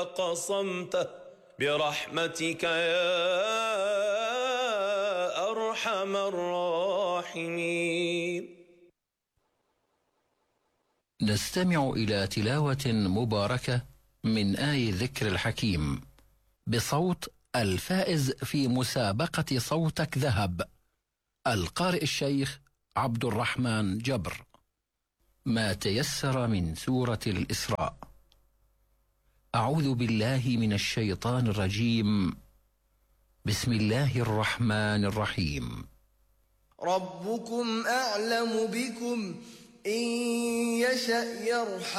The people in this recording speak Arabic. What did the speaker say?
قصمته برحمتك يا أرحم الراحمين. نستمع إلى تلاوة مباركة من آي ذكر الحكيم بصوت الفائز في مسابقة صوتك ذهب، القارئ الشيخ عبد الرحمن جبر. ما تيسر من سورة الإسراء. أعوذ بالله من الشيطان الرجيم. بسم الله الرحمن الرحيم. ربكم أعلم بكم إن يشأ يرحمكم